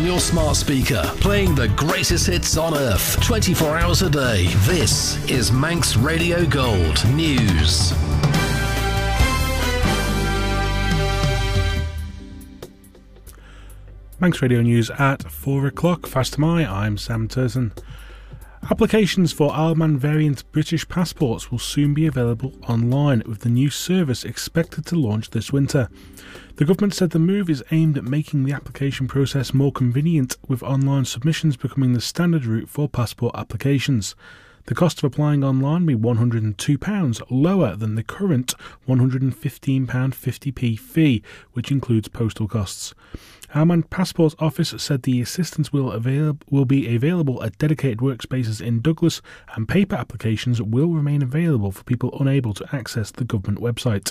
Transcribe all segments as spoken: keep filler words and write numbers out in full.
your smart speaker, playing the greatest hits on earth, twenty-four hours a day. This is Manx Radio Gold News. Manx Radio News at four o'clock. Fast my, I'm Sam Turton. Applications for Isle of Man variant British passports will soon be available online, with the new service expected to launch this winter. The government said the move is aimed at making the application process more convenient, with online submissions becoming the standard route for passport applications. The cost of applying online will be one hundred and two pounds, lower than the current one hundred and fifteen pounds fifty fee, which includes postal costs. Isle of Man Passport Office said the assistance will, avail- will be available at dedicated workspaces in Douglas, and paper applications will remain available for people unable to access the government website.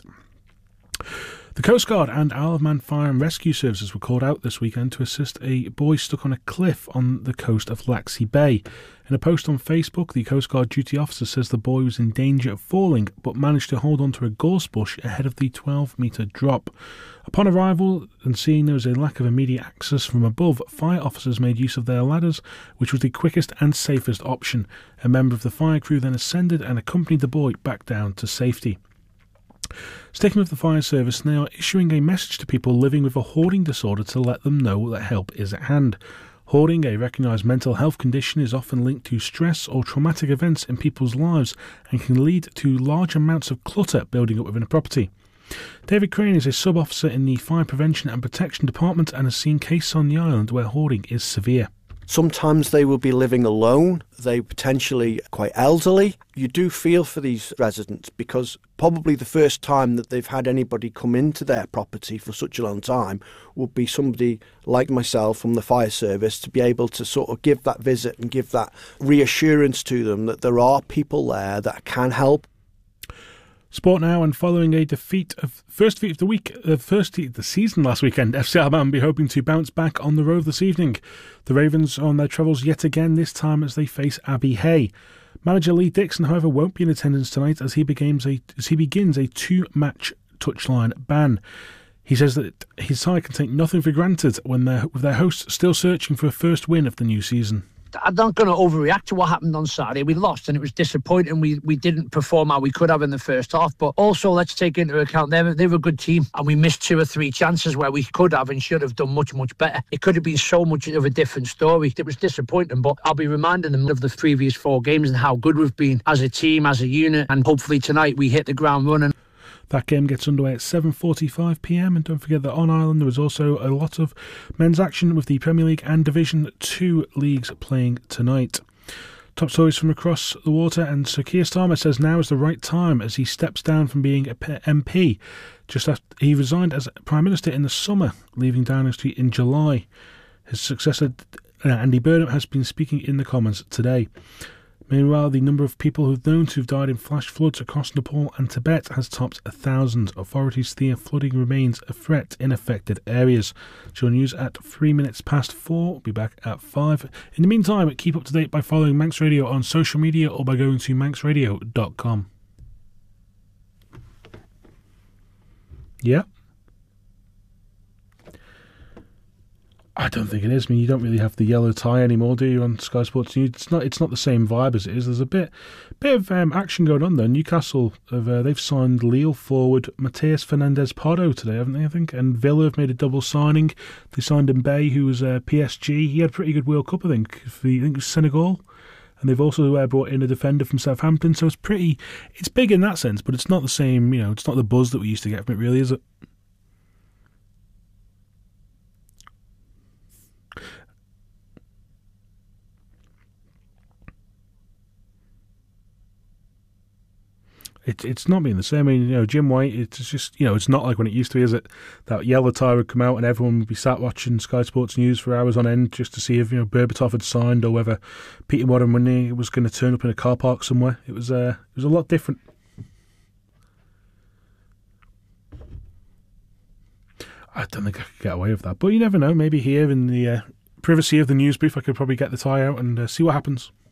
The Coast Guard and Isle of Man Fire and Rescue Services were called out this weekend to assist a boy stuck on a cliff on the coast of Laxey Bay. In a post on Facebook, the Coast Guard duty officer says the boy was in danger of falling, but managed to hold onto a gorse bush ahead of the twelve metre drop. Upon arrival and seeing there was a lack of immediate access from above, fire officers made use of their ladders, which was the quickest and safest option. A member of the fire crew then ascended and accompanied the boy back down to safety. Sticking with the fire service, they are issuing a message to people living with a hoarding disorder to let them know that help is at hand. Hoarding, a recognised mental health condition, is often linked to stress or traumatic events in people's lives and can lead to large amounts of clutter building up within a property. David Crane is a sub-officer in the Fire Prevention and Protection Department and has seen cases on the island where hoarding is severe. Sometimes they will be living alone, they potentially quite elderly. You do feel for these residents because probably the first time that they've had anybody come into their property for such a long time would be somebody like myself from the fire service to be able to sort of give that visit and give that reassurance to them that there are people there that can help. Sport now, and following a defeat of first defeat of the week, the uh, first defeat of the season last weekend, F C Isle of Man will be hoping to bounce back on the road this evening. The Ravens are on their travels yet again, this time as they face Abbey Hay. Manager Lee Dixon, however, won't be in attendance tonight as he begins a as he begins a two-match touchline ban. He says that his side can take nothing for granted when they're with their hosts still searching for a first win of the new season. I'm not going to overreact to what happened on Saturday. We lost and it was disappointing. We we didn't perform how we could have in the first half. But also, let's take into account they're, they're a good team and we missed two or three chances where we could have and should have done much, much better. It could have been so much of a different story. It was disappointing, but I'll be reminding them of the previous four games and how good we've been as a team, as a unit. And hopefully tonight we hit the ground running. That game gets underway at seven forty-five p m, and don't forget that on Ireland there was also a lot of men's action with the Premier League and Division two leagues playing tonight. Top stories from across the water, and Sir Keir Starmer says now is the right time as he steps down from being a M P. Just after he resigned as Prime Minister in the summer, leaving Downing Street in July. His successor Andy Burnham has been speaking in the Commons today. Meanwhile, the number of people who've known to have died in flash floods across Nepal and Tibet has topped a thousand. Authorities fear flooding remains a threat in affected areas. Your news at three minutes past four. We'll be back at five. In the meantime, keep up to date by following Manx Radio on social media or by going to manx radio dot com. Yeah. I don't think it is. I mean, you don't really have the yellow tie anymore, do you, on Sky Sports News? It's not. It's not the same vibe as it is. There's a bit, bit of um, action going on there. Newcastle have uh, they've signed Lille forward Mateus Fernandes Pardo today, haven't they? I think, and Villa have made a double signing. They signed Mbaye, who was uh, P S G. He had a pretty good World Cup, I think. For the, I think it was Senegal, and they've also uh, brought in a defender from Southampton. So it's pretty. It's big in that sense, but it's not the same. You know, it's not the buzz that we used to get from it, really, is it? It, it's not been the same. I mean, you know, Jim White, it's just, you know, it's not like when it used to be, is it? That yellow tie would come out and everyone would be sat watching Sky Sports News for hours on end just to see if, you know, Berbatov had signed or whether Peter Modern was going to turn up in a car park somewhere. It was, uh, it was a lot different. I don't think I could get away with that. But you never know. Maybe here in the uh, privacy of the news booth, I could probably get the tie out and uh, see what happens.